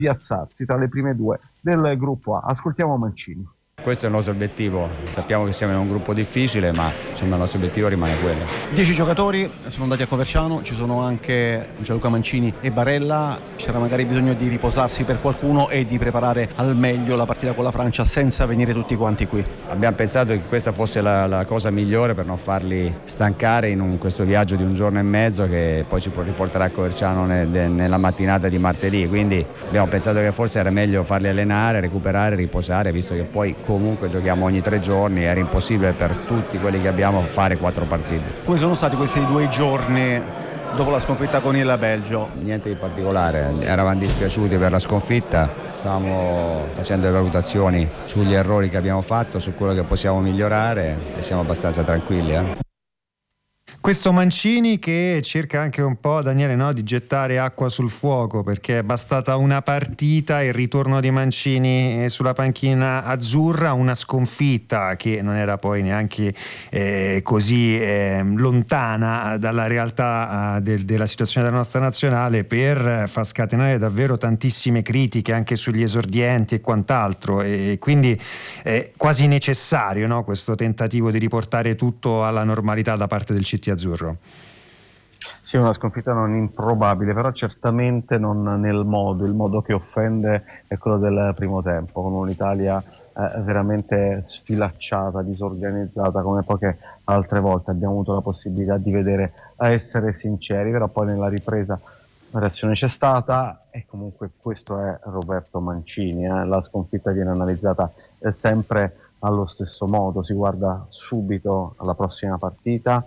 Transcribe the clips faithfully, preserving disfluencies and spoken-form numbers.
piazzarsi tra le prime due del gruppo A. Ascoltiamo Mancini. Questo è il nostro obiettivo, sappiamo che siamo in un gruppo difficile, ma insomma il nostro obiettivo rimane quello. Dieci giocatori sono andati a Coverciano, ci sono anche Gianluca Mancini e Barella, c'era magari bisogno di riposarsi per qualcuno e di preparare al meglio la partita con la Francia senza venire tutti quanti qui. Abbiamo pensato che questa fosse la, la cosa migliore per non farli stancare in un, questo viaggio di un giorno e mezzo che poi ci riporterà a Coverciano ne, de, nella mattinata di martedì, quindi abbiamo pensato che forse era meglio farli allenare, recuperare, riposare, visto che poi comunque giochiamo ogni tre giorni, era impossibile per tutti quelli che abbiamo fare quattro partite. Come sono stati questi due giorni dopo la sconfitta con il Belgio? Niente di particolare, eravamo dispiaciuti per la sconfitta, stavamo facendo le valutazioni sugli errori che abbiamo fatto, su quello che possiamo migliorare e siamo abbastanza tranquilli. Eh? Questo Mancini che cerca anche un po', Daniele, no, di gettare acqua sul fuoco, perché è bastata una partita, il ritorno di Mancini sulla panchina azzurra, una sconfitta che non era poi neanche eh, così eh, lontana dalla realtà eh, del, della situazione della nostra nazionale, per far scatenare davvero tantissime critiche anche sugli esordienti e quant'altro, e quindi è quasi necessario, no, questo tentativo di riportare tutto alla normalità da parte del C T azzurro. Sì, una sconfitta non improbabile, però certamente non nel modo, il modo che offende è quello del primo tempo, con un'Italia eh, veramente sfilacciata, disorganizzata, come poche altre volte abbiamo avuto la possibilità di vedere, a essere sinceri, però poi nella ripresa la reazione c'è stata e comunque questo è Roberto Mancini, eh. La sconfitta viene analizzata eh, sempre allo stesso modo, si guarda subito alla prossima partita,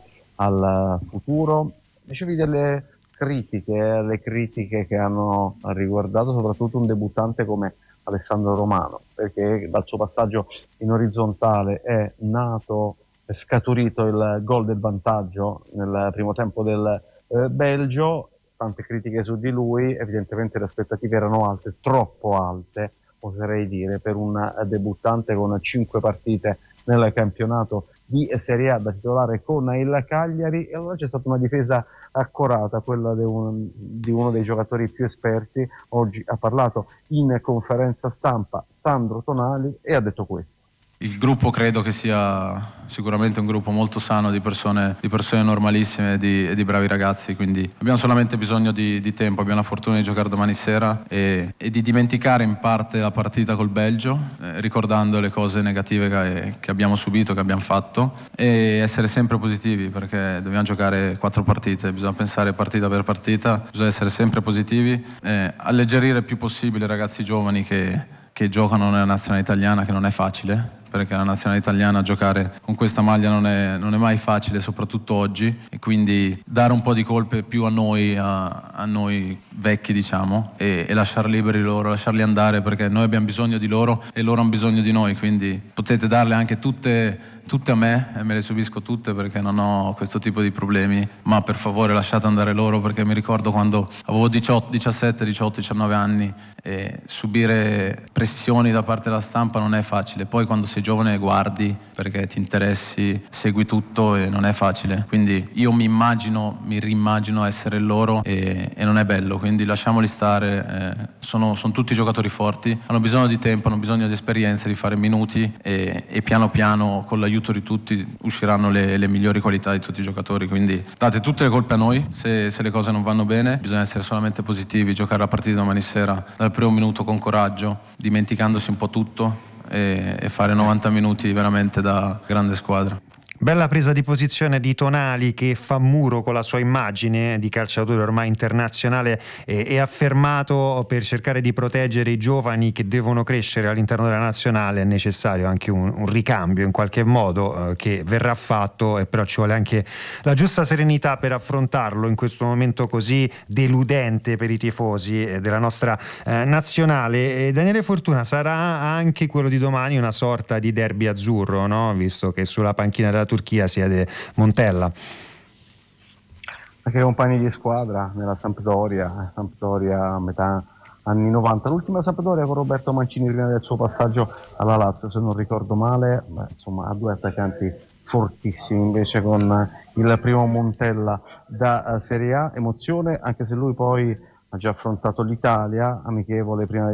al futuro. Dicevi delle critiche, le critiche che hanno riguardato soprattutto un debuttante come Alessandro Romano, perché dal suo passaggio in orizzontale è nato, è scaturito il gol del vantaggio nel primo tempo del eh, Belgio. Tante critiche su di lui, evidentemente le aspettative erano alte, troppo alte, oserei dire, per un debuttante con cinque partite nel campionato di Serie A da titolare con il Cagliari. E allora c'è stata una difesa accorata, quella di, un, di uno dei giocatori più esperti. Oggi ha parlato in conferenza stampa Sandro Tonali e ha detto questo. Il gruppo credo che sia sicuramente un gruppo molto sano di persone, di persone normalissime e di, di bravi ragazzi, quindi abbiamo solamente bisogno di, di tempo, abbiamo la fortuna di giocare domani sera e, e di dimenticare in parte la partita col Belgio, eh, ricordando le cose negative che, che abbiamo subito, che abbiamo fatto, e essere sempre positivi, perché dobbiamo giocare quattro partite, bisogna pensare partita per partita, bisogna essere sempre positivi, eh, alleggerire il più possibile i ragazzi giovani che, che giocano nella nazionale italiana, che non è facile, perché la nazionale italiana giocare con questa maglia non è, non è mai facile, soprattutto oggi, e quindi dare un po' di colpe più a noi, a, a noi vecchi, diciamo, e, e lasciar liberi loro, lasciarli andare, perché noi abbiamo bisogno di loro e loro hanno bisogno di noi, quindi potete darle anche tutte, tutte a me e me le subisco tutte perché non ho questo tipo di problemi, ma per favore lasciate andare loro, perché mi ricordo quando avevo diciotto, diciassette, diciotto, diciannove anni e subire pressioni da parte della stampa non è facile, poi quando sei giovane guardi perché ti interessi, segui tutto e non è facile, quindi io mi immagino, mi rimmagino essere loro e, e non è bello, quindi lasciamoli stare, eh, sono, sono tutti giocatori forti, hanno bisogno di tempo, hanno bisogno di esperienze, di fare minuti e, e piano piano con l'aiuto di tutti usciranno le, le migliori qualità di tutti i giocatori, quindi date tutte le colpe a noi se, se le cose non vanno bene, bisogna essere solamente positivi, giocare la partita domani sera dal primo minuto con coraggio, dimenticandosi un po' tutto e, e fare novanta minuti veramente da grande squadra. Bella presa di posizione di Tonali, che fa muro con la sua immagine di calciatore ormai internazionale e, e affermato per cercare di proteggere i giovani che devono crescere all'interno della nazionale. È necessario anche un, un ricambio in qualche modo eh, che verrà fatto, e però ci vuole anche la giusta serenità per affrontarlo in questo momento così deludente per i tifosi eh, della nostra eh, nazionale. E Daniele Fortuna, sarà anche quello di domani una sorta di derby azzurro, no? Visto che sulla panchina della Turchia siede Montella. Anche compagni di squadra nella Sampdoria, Sampdoria a metà anni novanta, l'ultima Sampdoria con Roberto Mancini prima del suo passaggio alla Lazio, se non ricordo male, beh, insomma ha due attaccanti fortissimi, invece con il primo Montella da uh, Serie A, emozione, anche se lui poi ha già affrontato l'Italia, amichevole prima